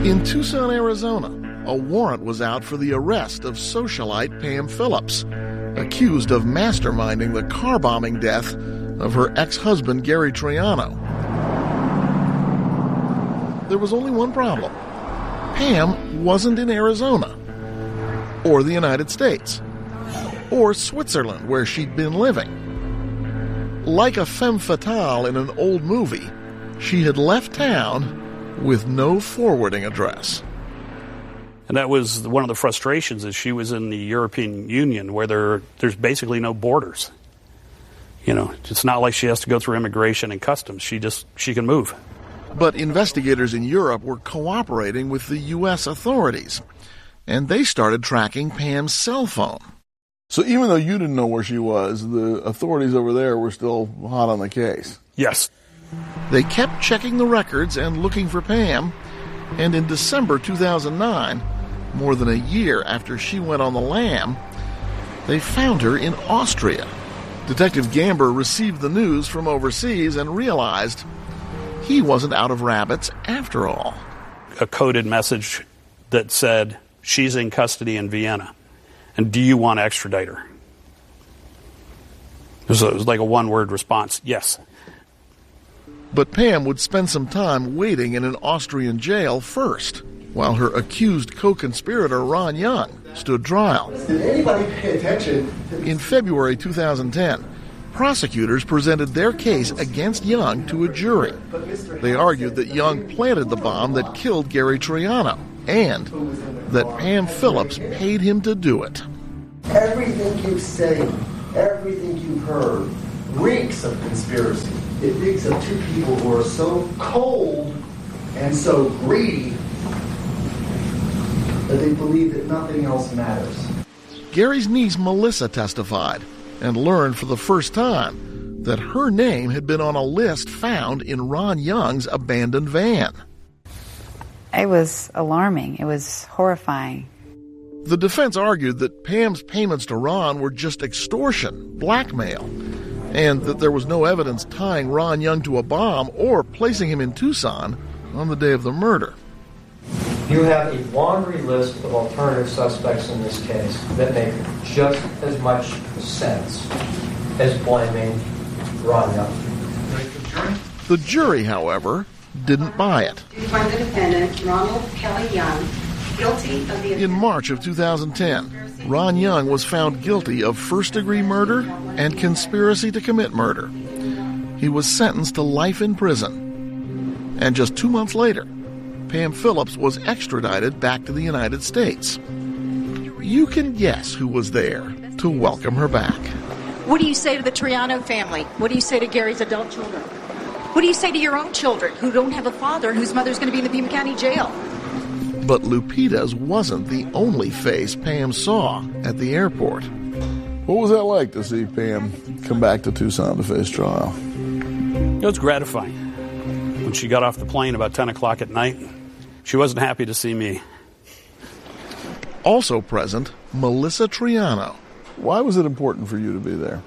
In Tucson, Arizona, a warrant was out for the arrest of socialite Pam Phillips, accused of masterminding the car bombing death of her ex-husband Gary Triano. There was only one problem. Pam wasn't in Arizona, or the United States, or Switzerland, where she'd been living. Like a femme fatale in an old movie, she had left town with no forwarding address. And that was one of the frustrations, is she was in the European Union where there's basically no borders. You know, it's not like she has to go through immigration and customs. She can move. But investigators in Europe were cooperating with the U.S. authorities, and they started tracking Pam's cell phone. So even though you didn't know where she was, the authorities over there were still hot on the case. Yes. They kept checking the records and looking for Pam, and in December 2009, more than a year after she went on the lam, they found her in Austria. Detective Gamber received the news from overseas and realized he wasn't out of rabbits after all. A coded message that said, she's in custody in Vienna, and do you want to extradite her? It was like a one-word response, yes. But Pam would spend some time waiting in an Austrian jail first, while her accused co-conspirator Ron Young stood trial. Did anybody pay attention? In February 2010, prosecutors presented their case against Young to a jury. They argued that Young planted the bomb that killed Gary Triano, and that Pam Phillips paid him to do it. Everything you've said, everything you've heard, reeks of conspiracy. It reeks of two people who are so cold and so greedy that they believe that nothing else matters. Gary's niece Melissa testified and learned for the first time that her name had been on a list found in Ron Young's abandoned van. It was alarming. It was horrifying. The defense argued that Pam's payments to Ron were just extortion, blackmail, and that there was no evidence tying Ron Young to a bomb or placing him in Tucson on the day of the murder. You have a laundry list of alternative suspects in this case that make just as much sense as blaming Ron Young. The jury, however, didn't buy it. You find the defendant, Ronald Kelly Young, guilty of the... In March of 2010, Ron Young was found guilty of first-degree murder and conspiracy to commit murder. He was sentenced to life in prison. And just 2 months later, Pam Phillips was extradited back to the United States. You can guess who was there to welcome her back. What do you say to the Triano family? What do you say to Gary's adult children? What do you say to your own children who don't have a father whose mother's going to be in the Pima County Jail? But Lupita's wasn't the only face Pam saw at the airport. What was that like to see Pam come back to Tucson to face trial? It was gratifying. When she got off the plane about 10 o'clock at night, she wasn't happy to see me. Also present, Melissa Triano. Why was it important for you to be there?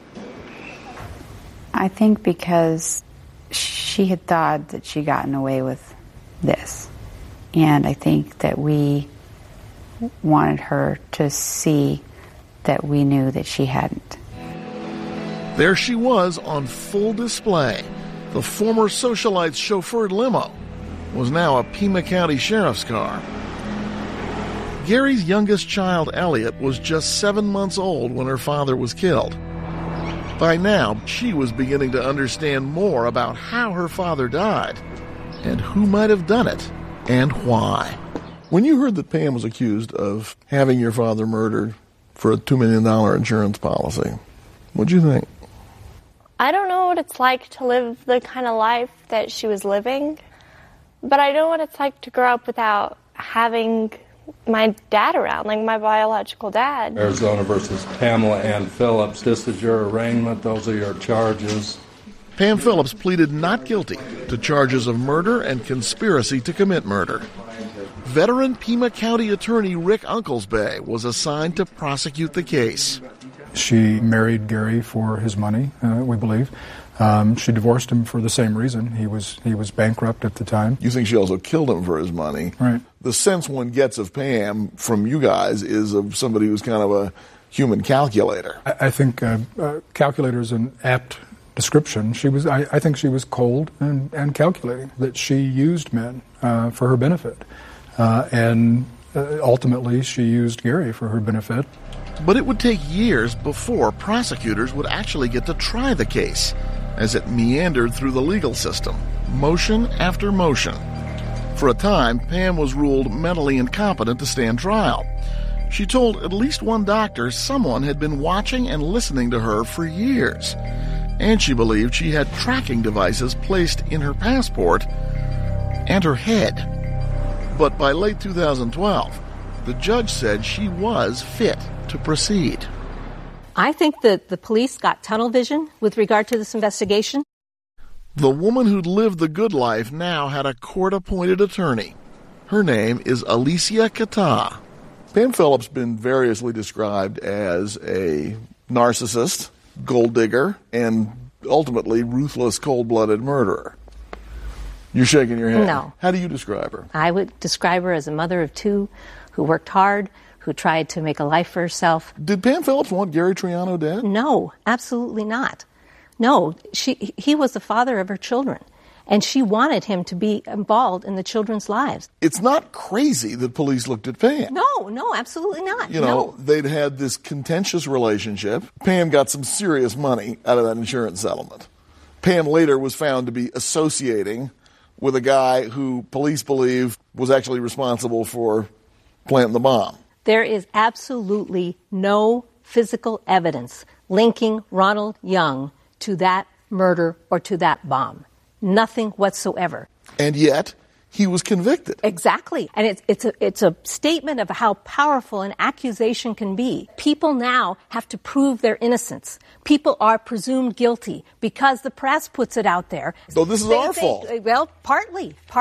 I think because she had thought that she'd gotten away with this. And I think that we wanted her to see that we knew that she hadn't. There she was on full display. The former socialite's chauffeured limo was now a Pima County sheriff's car. Gary's youngest child, Elliot, was just 7 months old when her father was killed. By now, she was beginning to understand more about how her father died and who might have done it and why. When you heard that Pam was accused of having your father murdered for a $2 million insurance policy, what'd you think? I don't know what it's like to live the kind of life that she was living, but I know what it's like to grow up without having my dad around, like my biological dad. Arizona versus Pamela Ann Phillips. This is your arraignment. Those are your charges. Pam Phillips pleaded not guilty to charges of murder and conspiracy to commit murder. Veteran Pima County attorney Rick Unklesbay was assigned to prosecute the case. She married Gary for his money, we believe. She divorced him for the same reason. He was bankrupt at the time. You think she also killed him for his money. Right. The sense one gets of Pam from you guys is of somebody who's kind of a human calculator. I think calculator is an apt description. I think she was cold and calculating, that she used men for her benefit. And ultimately, she used Gary for her benefit. But it would take years before prosecutors would actually get to try the case, as it meandered through the legal system, motion after motion. For a time, Pam was ruled mentally incompetent to stand trial. She told at least one doctor someone had been watching and listening to her for years. And she believed she had tracking devices placed in her passport and her head. But by late 2012, the judge said she was fit to proceed. I think that the police got tunnel vision with regard to this investigation. The woman who'd lived the good life now had a court-appointed attorney. Her name is Alicia Kata. Pam Phillips been variously described as a narcissist, gold digger, and ultimately ruthless, cold-blooded murderer. You're shaking your head. No. How do you describe her? I would describe her as a mother of two who worked hard, who tried to make a life for herself. Did Pam Phillips want Gary Triano dead? No, absolutely not. No, he was the father of her children, and she wanted him to be involved in the children's lives. It's not crazy that police looked at Pam. No, absolutely not. They'd had this contentious relationship. Pam got some serious money out of that insurance settlement. Pam later was found to be associating with a guy who police believe was actually responsible for planting the bomb. There is absolutely no physical evidence linking Ronald Young to that murder or to that bomb. Nothing whatsoever. And yet, he was convicted. Exactly. And it's a statement of how powerful an accusation can be. People now have to prove their innocence. People are presumed guilty because the press puts it out there. So this is our fault. Well, partly.